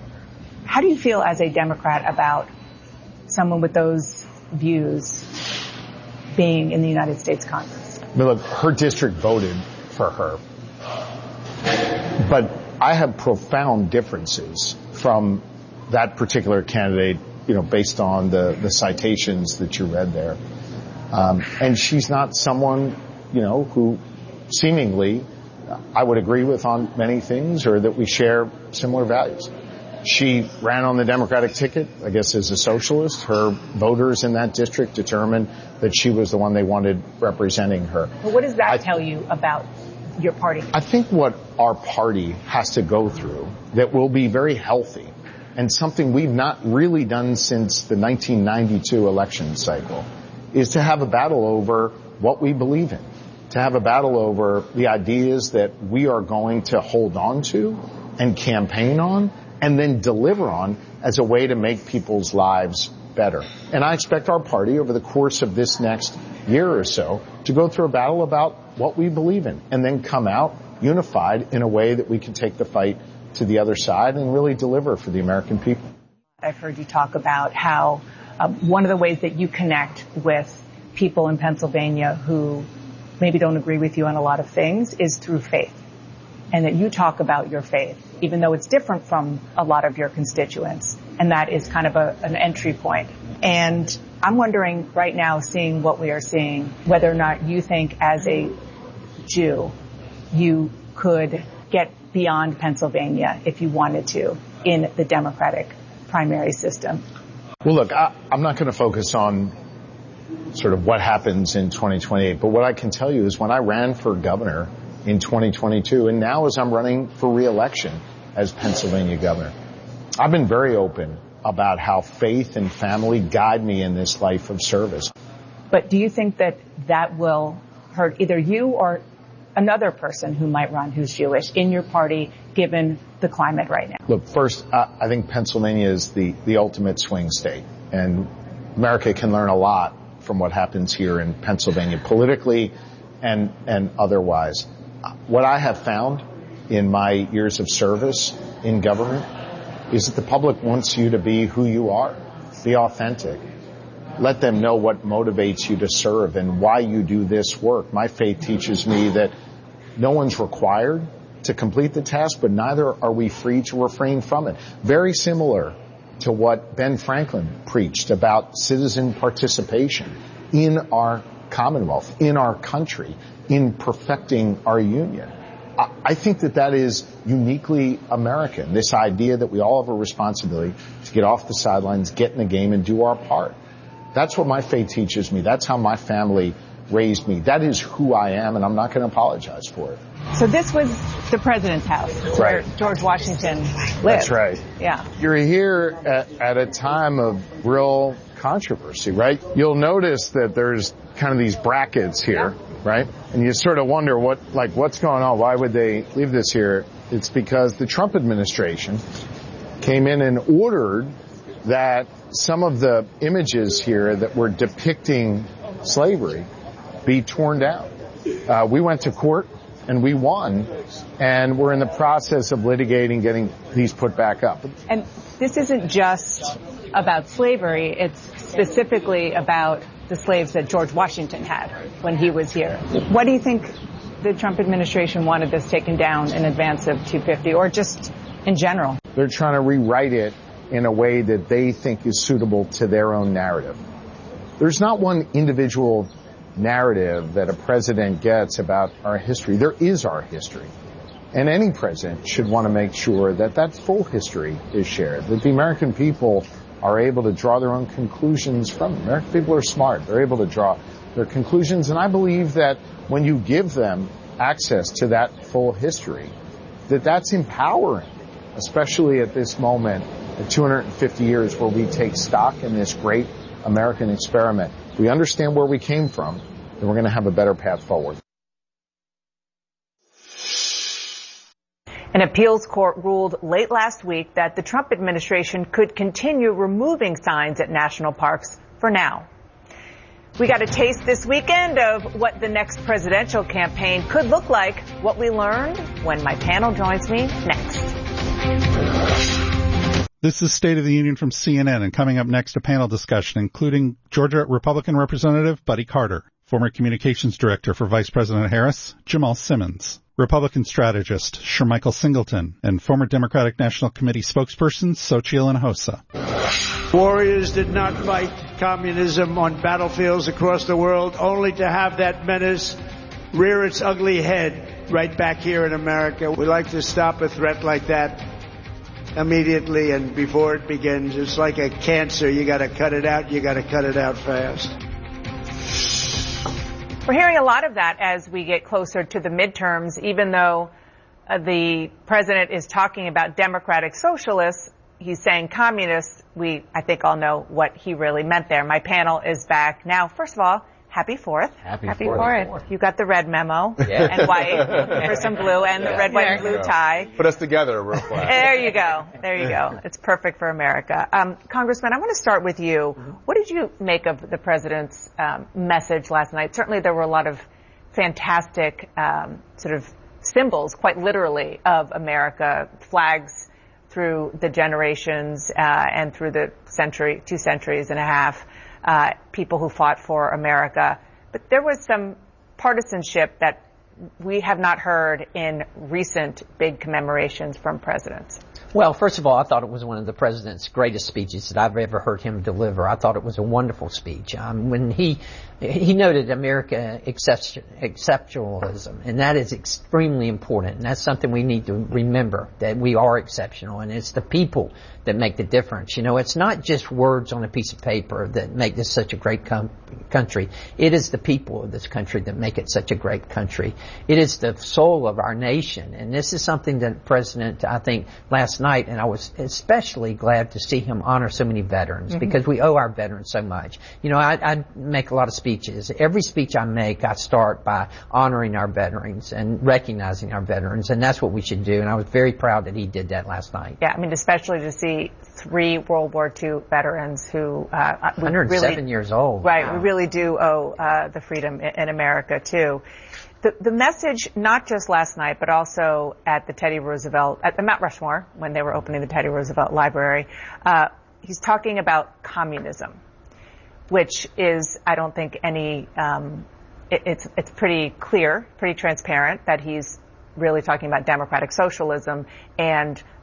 How do you feel as a Democrat about someone with those views being in the United States Congress? I mean, look, her district voted for her. But I have profound differences from that particular candidate, you know, based on the, the citations that you read there. Um, and she's not someone, you know, who seemingly I would agree with on many things or that we share similar values. She ran on the Democratic ticket, I guess as a socialist. Her voters in that district determined that she was the one they wanted representing her. But what does that I, tell you about your party? I think what our party has to go through that will be very healthy and something we've not really done since the nineteen ninety-two election cycle is to have a battle over what we believe in, to have a battle over the ideas that we are going to hold on to and campaign on and then deliver on as a way to make people's lives better. And I expect our party over the course of this next year or so to go through a battle about what we believe in and then come out unified in a way that we can take the fight to the other side and really deliver for the American people. I've heard you talk about how um, one of the ways that you connect with people in Pennsylvania who maybe don't agree with you on a lot of things is through faith, and that you talk about your faith, even though it's different from a lot of your constituents, and that is kind of a, an entry point. And I'm wondering right now, seeing what we are seeing, whether or not you think as a Jew, you could get beyond Pennsylvania if you wanted to in the Democratic primary system. Well, look, I, I'm not going to focus on sort of what happens in twenty twenty-eight, but what I can tell you is when I ran for governor in twenty twenty-two, and now as I'm running for re-election as Pennsylvania governor, I've been very open about how faith and family guide me in this life of service. But do you think that that will hurt either you or another person who might run who's Jewish in your party, given the climate right now? Look, first, uh, I think Pennsylvania is the, the ultimate swing state, and America can learn a lot from what happens here in Pennsylvania politically and, and otherwise. What I have found in my years of service in government is that the public wants you to be who you are, be authentic. Let them know what motivates you to serve and why you do this work. My faith teaches me that no one's required to complete the task, but neither are we free to refrain from it. Very similar to what Ben Franklin preached about citizen participation in our Commonwealth, in our country, in perfecting our union. I think that that is uniquely American, this idea that we all have a responsibility to get off the sidelines, get in the game, and do our part. That's what my faith teaches me. That's how my family raised me. That is who I am, and I'm not going to apologize for it. So this was the president's house, where Right. George Washington lived. That's right. Yeah. You're here at, at a time of real controversy, right? You'll notice that there's kind of these brackets here, right? And you sort of wonder what, like, what's going on? Why would they leave this here? It's because the Trump administration came in and ordered that some of the images here that were depicting slavery be torn down. Uh, we went to court and we won, and we're in the process of litigating getting these put back up. And this isn't just about slavery, it's specifically about the slaves that George Washington had when he was here. What do you think the Trump administration wanted this taken down in advance of two fifty, or just in general? They're trying to rewrite it in a way that they think is suitable to their own narrative. There's not one individual narrative that a president gets about our history. There is our history. And any president should want to make sure that that full history is shared, that the American people are able to draw their own conclusions from it. American people are smart. They're able to draw their conclusions. And I believe that when you give them access to that full history, that that's empowering, especially at this moment, at two hundred fifty years, where we take stock in this great American experiment. We understand where we came from, and we're going to have a better path forward. An appeals court ruled late last week that the Trump administration could continue removing signs at national parks for now. We got a taste this weekend of what the next presidential campaign could look like, what we learned when my panel joins me next. This is State of the Union from C N N, and coming up next, a panel discussion, including Georgia Republican Representative Buddy Carter, former Communications Director for Vice President Harris, Jamal Simmons, Republican strategist Shermichael Singleton, and former Democratic National Committee spokesperson Xochitl Hinojosa. Warriors did not fight communism on battlefields across the world, only to have that menace rear its ugly head right back here in America. We like to stop a threat like that immediately and before it begins. It's like a cancer. You got to cut it out. You got to cut it out fast. We're hearing a lot of that as we get closer to the midterms, even though uh, the president is talking about democratic socialists. He's saying communists. We, I think, all know what he really meant there. My panel is back now. First of all, happy Fourth. Happy, happy Fourth. Fourth. You got the red memo Yeah. and white for some blue and Yeah. the red, white, and There blue you go. tie. Put us together real quick. There you go. There you go. It's perfect for America. Um, Congressman, I want to start with you. What did you make of the president's um, message last night? Certainly there were a lot of fantastic um, sort of symbols, quite literally, of America, flags through the generations uh, and through the century, two centuries and a half, uh, people who fought for America. But there was some partisanship that we have not heard in recent big commemorations from presidents. Well, first of all, I thought it was one of the president's greatest speeches that I've ever heard him deliver. I thought it was a wonderful speech. Um, when he he noted America exception, exceptionalism, and that is extremely important. And that's something we need to remember, that we are exceptional, and it's the people that make the difference. You know, it's not just words on a piece of paper that make this such a great com- country. It is the people of this country that make it such a great country. It is the soul of our nation, and this is something that President, I think, last night, and I was especially glad to see him honor so many veterans, mm-hmm. because we owe our veterans so much. You know, I, I make a lot of speeches. Every speech I make, I start by honoring our veterans and recognizing our veterans, and that's what we should do, and I was very proud that he did that last night. Yeah, I mean, especially to see three World War Two veterans who uh, one hundred seven really, years old. Right, wow. We really do owe uh, the freedom in, in America, too. The, the message, not just last night, but also at the Teddy Roosevelt, at the Mount Rushmore, when they were opening the Teddy Roosevelt Library, uh, he's talking about communism, which is, I don't think any, um, it, it's it's pretty clear, pretty transparent that he's really talking about democratic socialism and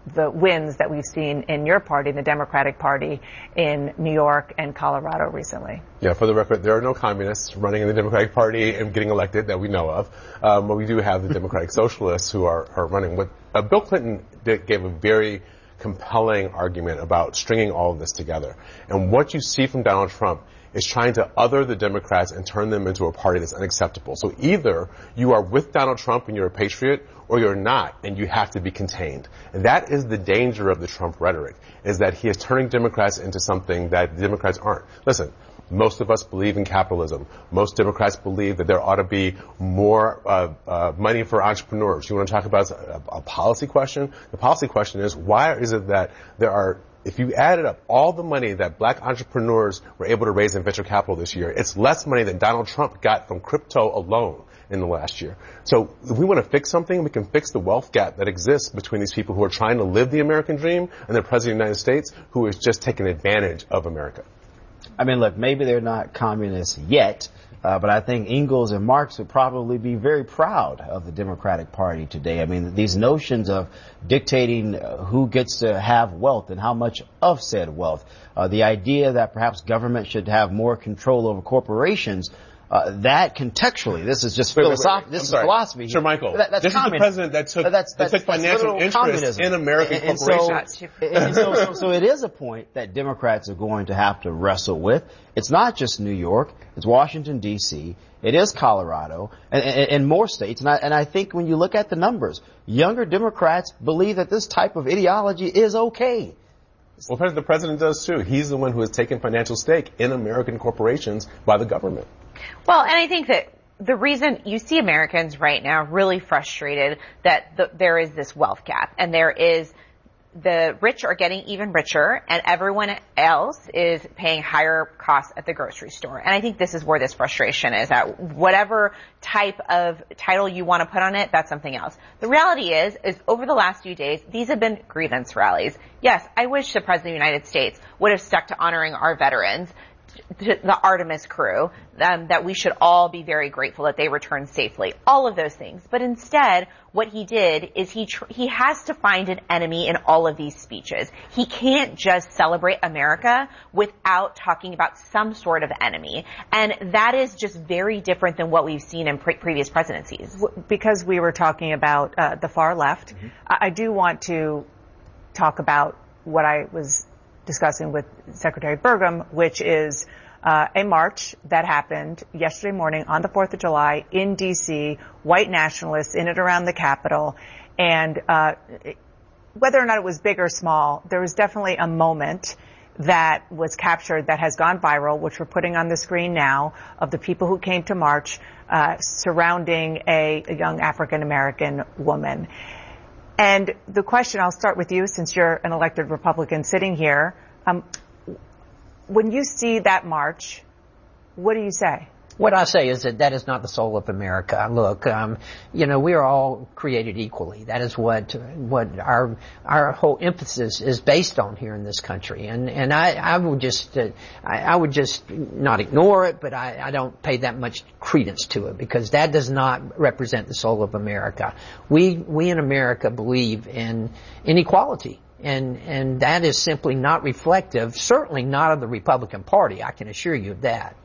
the wins that we've seen in your party, the Democratic Party, in New York and Colorado recently. Yeah, for the record, there are no communists running in the Democratic Party and getting elected that we know of. Um, but we do have the Democratic Socialists who are, are running. But uh, Bill Clinton did, gave a very compelling argument about stringing all of this together. And what you see from Donald Trump is trying to other the Democrats and turn them into a party that's unacceptable. So either you are with Donald Trump and you're a patriot, or you're not, and you have to be contained. And that is the danger of the Trump rhetoric, is that he is turning Democrats into something that the Democrats aren't. Listen, most of us believe in capitalism. Most Democrats believe that there ought to be more uh, uh, money for entrepreneurs. You want to talk about a, a policy question? The policy question is, why is it that there are, if you added up all the money that black entrepreneurs were able to raise in venture capital this year, it's less money than Donald Trump got from crypto alone in the last year. So if we want to fix something, we can fix the wealth gap that exists between these people who are trying to live the American dream and the President of the United States who is just taking advantage of America. I mean, look, maybe they're not communists yet, uh, but I think Engels and Marx would probably be very proud of the Democratic Party today. I mean, these notions of dictating who gets to have wealth and how much of said wealth, uh, the idea that perhaps government should have more control over corporations, Uh, that contextually, this is just philosophy. This I'm is philosophy. Sure, Michael. That, that's this communism. is the president that took, that's, that that's, took financial interest communism. in American and, and corporations. So, and so, so, so it is a point that Democrats are going to have to wrestle with. It's not just New York. It's Washington, D C It is Colorado and, and, and more states. And I, and I think when you look at the numbers, younger Democrats believe that this type of ideology is okay. Well, the president does too. He's the one who has taken financial stake in American corporations by the government. Well, and I think that the reason you see Americans right now really frustrated that the, there is this wealth gap, and there is the rich are getting even richer and everyone else is paying higher costs at the grocery store. And I think this is where this frustration is, that whatever type of title you want to put on it, that's something else. The reality is, is over the last few days, these have been grievance rallies. Yes, I wish the President of the United States would have stuck to honoring our veterans, the Artemis crew, um, that we should all be very grateful that they returned safely. All of those things. But instead, what he did is he tr- he has to find an enemy in all of these speeches. He can't just celebrate America without talking about some sort of enemy. And that is just very different than what we've seen in pre- previous presidencies. Because we were talking about uh, the far left, mm-hmm. I-, I do want to talk about what I was discussing with Secretary Burgum, which is uh, a march that happened yesterday morning on the fourth of July in D C, white nationalists in and around the Capitol. And uh, whether or not it was big or small, there was definitely a moment that was captured that has gone viral, which we're putting on the screen now, of the people who came to march uh, surrounding a, a young African-American woman. And the question, I'll start with you since you're an elected Republican sitting here. Um, when you see that march, what do you say? What I say is that that is not the soul of America. Look, um, you know, we are all created equally. That is what what our our whole emphasis is based on here in this country. And and I, I would just uh, I, I would just not ignore it, but I, I don't pay that much credence to it because that does not represent the soul of America. We we in America believe in inequality. And and that is simply not reflective, certainly not of the Republican Party. I can assure you of that.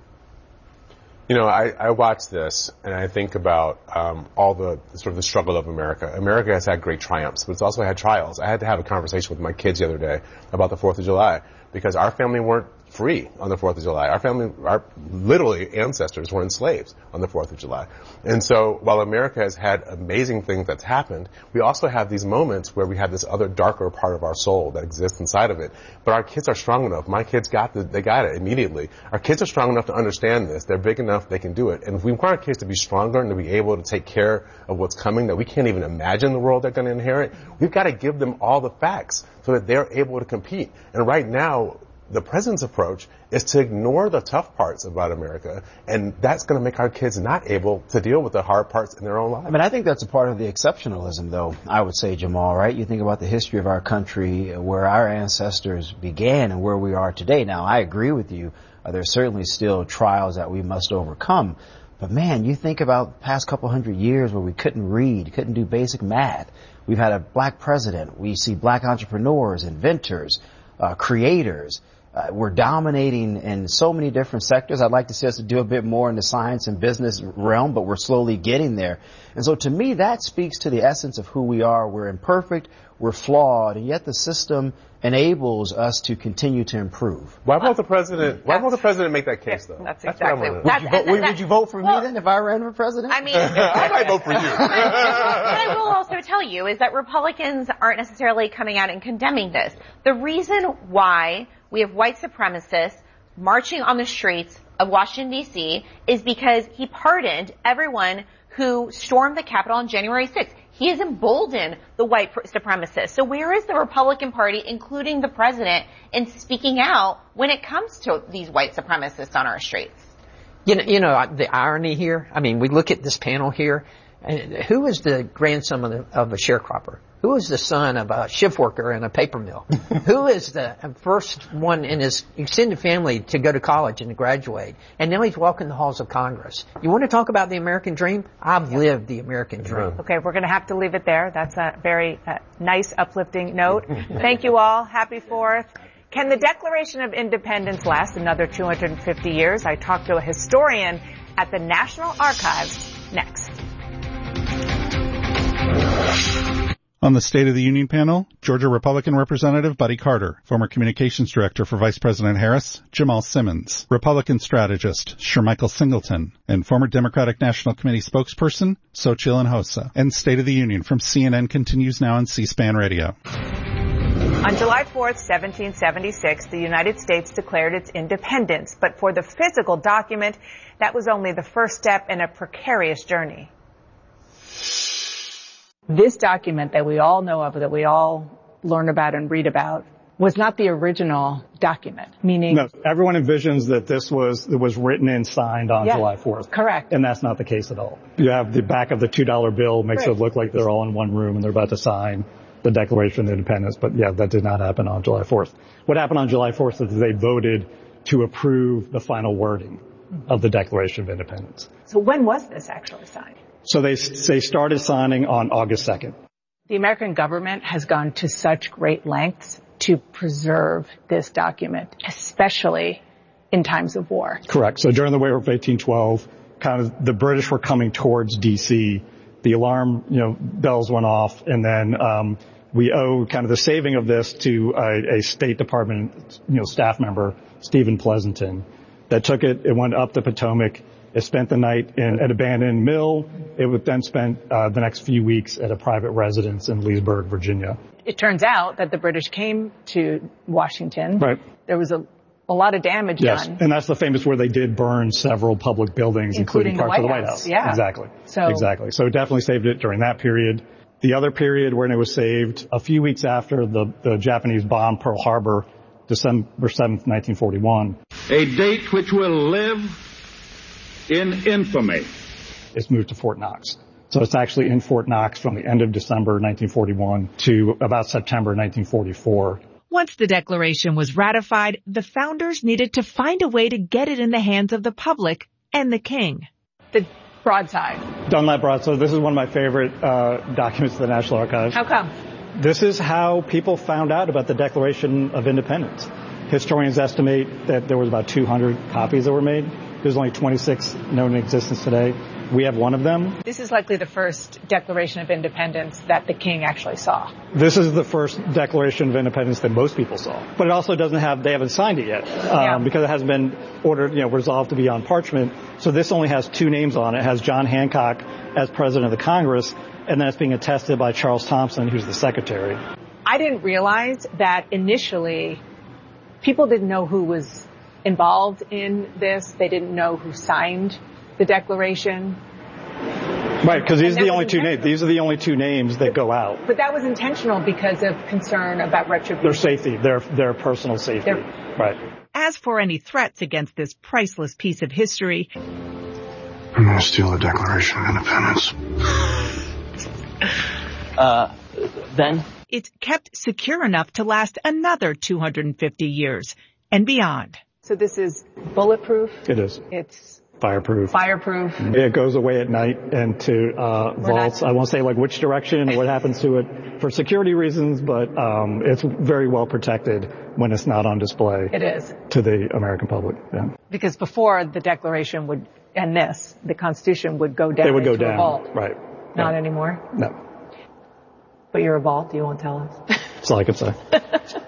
You know, I, I watch this and I think about um, all the sort of the struggle of America. America has had great triumphs, but it's also had trials. I had to have a conversation with my kids the other day about the fourth of July because our family weren't free on the fourth of July. Our family, our literally ancestors were enslaved on the fourth of July. And so while America has had amazing things that's happened, we also have these moments where we have this other darker part of our soul that exists inside of it. But our kids are strong enough. My kids got the, they got it immediately. Our kids are strong enough to understand this. They're big enough, they can do it. And if we want our kids to be stronger and to be able to take care of what's coming that we can't even imagine the world they're going to inherit, we've got to give them all the facts so that they're able to compete. And right now, the president's approach is to ignore the tough parts about America, and that's going to make our kids not able to deal with the hard parts in their own lives. I mean, I think that's a part of the exceptionalism, though, I would say, Jamal, right? You think about the history of our country, where our ancestors began and where we are today. Now, I agree with you. Uh, there's certainly still trials that we must overcome. But, man, you think about the past couple hundred years where we couldn't read, couldn't do basic math. We've had a black president. We see black entrepreneurs, inventors, uh, creators. Uh, we're dominating in so many different sectors. I'd like to see us to do a bit more in the science and business realm, but we're slowly getting there. And so to me, that speaks to the essence of who we are. We're imperfect, we're flawed, and yet the system enables us to continue to improve. Why won't the president, why won't the president make that case, though? That's That's exactly. what That's, Would, you vote, would, would you vote for well, me then if I ran for president? I mean, I might vote for you. What I will also tell you is that Republicans aren't necessarily coming out and condemning this. The reason why we have white supremacists marching on the streets of Washington, D C is because he pardoned everyone who stormed the Capitol on January sixth. He has emboldened the white supremacists. So where is the Republican Party, including the president, in speaking out when it comes to these white supremacists on our streets? You know, you know the irony here. I mean, we look at this panel here. And who is the grandson of, the, of a sharecropper? Who is the son of a shift worker in a paper mill? Who is the first one in his extended family to go to college and to graduate? And now he's walking the halls of Congress. You want to talk about the American dream? I've lived the American dream. Okay, we're going to have to leave it there. That's a very uh, nice, uplifting note. Thank you all. Happy Fourth. Can the Declaration of Independence last another two hundred fifty years? I talked to a historian at the National Archives next. On the State of the Union panel, Georgia Republican Representative Buddy Carter, former Communications Director for Vice President Harris, Jamal Simmons, Republican strategist Shermichael Singleton, and former Democratic National Committee spokesperson Xochitl Hinojosa. And State of the Union from C N N continues now on C-SPAN Radio. On July fourth, seventeen seventy-six, the United States declared its independence, but for the physical document, that was only the first step in a precarious journey. This document that we all know of, that we all learn about and read about, was not the original document, meaning... No, everyone envisions that this was it was written and signed on yeah, July fourth. Correct. And that's not the case at all. You have the back of the two dollar bill, makes right. it look like they're all in one room and they're about to sign the Declaration of Independence. But yeah, that did not happen on July fourth. What happened on July fourth is they voted to approve the final wording of the Declaration of Independence. So when was this actually signed? So they, they started signing on August second. The American government has gone to such great lengths to preserve this document, especially in times of war. Correct. So during the War of eighteen twelve, kind of the British were coming towards D C. The alarm, you know, bells went off, and then um, we owe kind of the saving of this to a, a State Department, you know, staff member, Stephen Pleasanton, that took it. It went up the Potomac. It spent the night in an abandoned mill. It would then spend uh, the next few weeks at a private residence in Leesburg, Virginia. It turns out that the British came to Washington. Right. There was a, a lot of damage yes. done. And that's the famous where they did burn several public buildings, including, including parts the of the White White House. House. Yeah. Exactly. So, exactly. So it definitely saved it during that period. The other period when it was saved, a few weeks after the, the Japanese bombed Pearl Harbor, December seventh, nineteen forty-one. A date which will live in infamy. It's moved to Fort Knox. So it's actually in Fort Knox from the end of December nineteen forty-one to about September nineteen forty-four. Once the Declaration was ratified, the founders needed to find a way to get it in the hands of the public and the king. The broadside. Dunlap broadside. This is one of my favorite uh, documents of the National Archives. How come? This is how people found out about the Declaration of Independence. Historians estimate that there was about two hundred copies that were made. There's only twenty-six known in existence today. We have one of them. This is likely the first Declaration of Independence that the king actually saw. This is the first Declaration of Independence that most people saw. But it also doesn't have, they haven't signed it yet, um, yeah. because it hasn't been ordered, you know, resolved to be on parchment. So this only has two names on it. It has John Hancock as president of the Congress, and then it's being attested by Charles Thompson, who's the secretary. I didn't realize that initially people didn't know who was involved in this. They didn't know who signed the Declaration. Right, because these are the only two names. These are the only two names that go out. But that was intentional because of concern about retribution. Their safety, their their personal safety. They're, right. As for any threats against this priceless piece of history, I'm going to steal the Declaration of Independence. Uh, then? It's kept secure enough to last another two hundred fifty years and beyond. So this is bulletproof? It is. It's Fireproof. Fireproof. It goes away at night into uh, vaults. I won't say like which direction or what happens to it for security reasons, but um, it's very well protected when it's not on display. It is. To the American public. Yeah. Because before the Declaration would, and this, the Constitution would go down. They would go into down. A vault. Right. Not right. anymore? No. But you're a vault, you won't tell us. That's all I can say.